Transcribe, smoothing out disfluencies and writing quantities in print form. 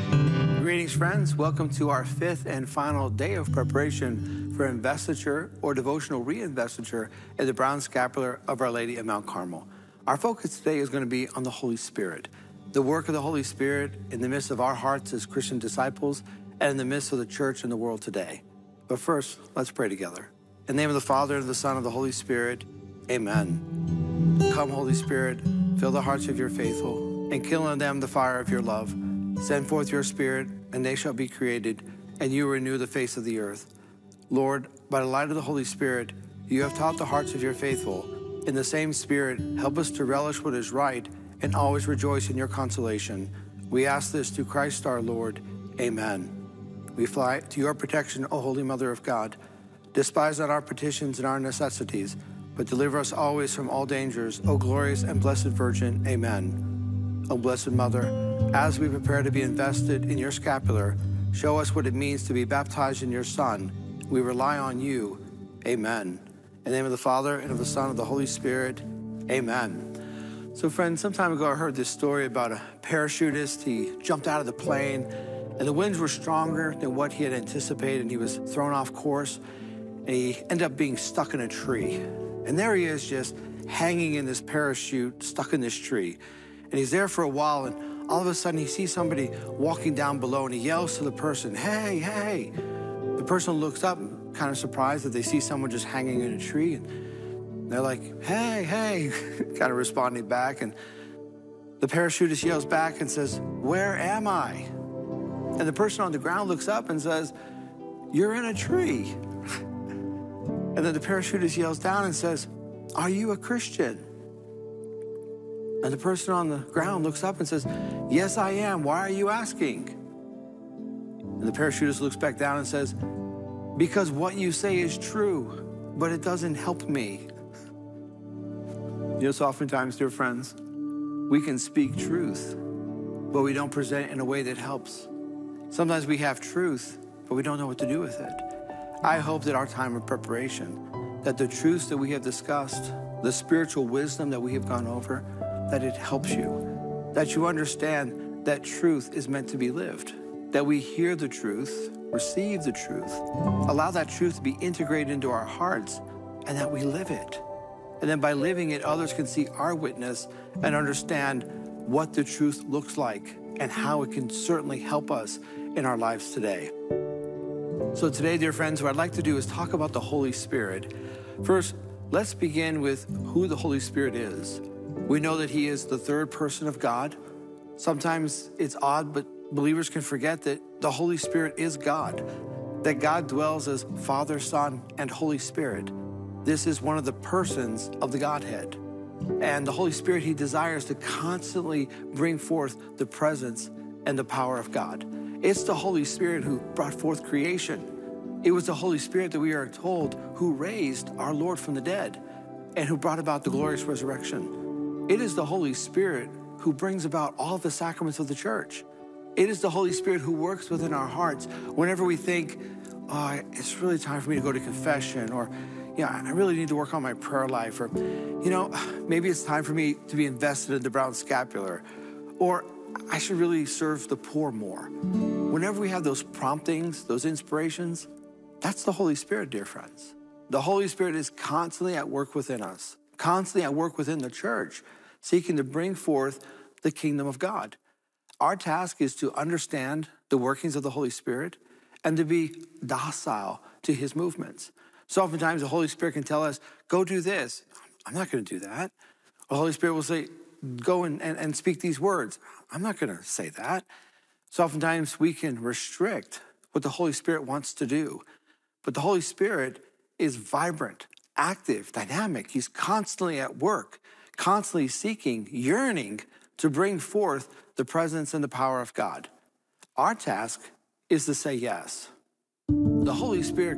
Greetings, friends. Welcome to our fifth and final day of preparation for investiture or devotional reinvestiture at the Brown Scapular of Our Lady at Mount Carmel. Our focus today is going to be on the Holy Spirit, the work of the Holy Spirit in the midst of our hearts as Christian disciples and in the midst of the church and the world today. But first, let's pray together. In the name of the Father, and of the Son, and of the Holy Spirit, amen. Come, Holy Spirit, fill the hearts of your faithful, and kindle in them the fire of your love. Send forth your Spirit, and they shall be created, and you renew the face of the earth. Lord, by the light of the Holy Spirit, you have taught the hearts of your faithful. In the same Spirit, help us to relish what is right and always rejoice in your consolation. We ask this through Christ our Lord. Amen. We fly to your protection, O Holy Mother of God. Despise not our petitions and our necessities, but deliver us always from all dangers, O glorious and blessed Virgin. Amen. O Blessed Mother, as we prepare to be invested in your scapular, show us what it means to be baptized in your Son. We rely on you. Amen. In the name of the Father, and of the Son, and of the Holy Spirit. Amen. So friends, some time ago I heard this story about a parachutist. He jumped out of the plane, and the winds were stronger than what he had anticipated, and he was thrown off course, and he ended up being stuck in a tree. And there he is, just hanging in this parachute, stuck in this tree. And he's there for a while, and all of a sudden he sees somebody walking down below, and he yells to the person, "Hey, hey." The person looks up, kind of surprised that they see someone just hanging in a tree, and they're like, "Hey, hey," kind of responding back, and the parachutist yells back and says, "Where am I?" And the person on the ground looks up and says, "You're in a tree." And then the parachutist yells down and says, "Are you a Christian?" And the person on the ground looks up and says, "Yes, I am. Why are you asking?" And the parachutist looks back down and says, "Because what you say is true, but it doesn't help me." You know, so oftentimes, dear friends, we can speak truth, but we don't present it in a way that helps. Sometimes we have truth, but we don't know what to do with it. I hope that our time of preparation, that the truths that we have discussed, the spiritual wisdom that we have gone over, that it helps you, that you understand that truth is meant to be lived, that we hear the truth, receive the truth, allow that truth to be integrated into our hearts, and that we live it. And then by living it, others can see our witness and understand what the truth looks like and how it can certainly help us in our lives today. So today, dear friends, what I'd like to do is talk about the Holy Spirit. First, let's begin with who the Holy Spirit is. We know that he is the third person of God. Sometimes it's odd, but believers can forget that the Holy Spirit is God, that God dwells as Father, Son, and Holy Spirit. This is one of the persons of the Godhead. And the Holy Spirit, he desires to constantly bring forth the presence and the power of God. It's the Holy Spirit who brought forth creation. It was the Holy Spirit that we are told who raised our Lord from the dead and who brought about the glorious resurrection. It is the Holy Spirit who brings about all the sacraments of the church. It is the Holy Spirit who works within our hearts whenever we think, "Oh, it's really time for me to go to confession," or, "I really need to work on my prayer life," or, "Maybe it's time for me to be invested in the Brown Scapular," or, "I should really serve the poor more." Whenever we have those promptings, those inspirations, that's the Holy Spirit, dear friends. The Holy Spirit is constantly at work within us, constantly at work within the church, seeking to bring forth the kingdom of God. Our task is to understand the workings of the Holy Spirit and to be docile to his movements. So oftentimes the Holy Spirit can tell us, "Go do this." I'm not going to do that. The Holy Spirit will say, "Go and speak these words." I'm not going to say that. So oftentimes we can restrict what the Holy Spirit wants to do. But the Holy Spirit is vibrant, active, dynamic. He's constantly at work, constantly seeking, yearning to bring forth the presence and the power of God. Our task is to say yes. The Holy Spirit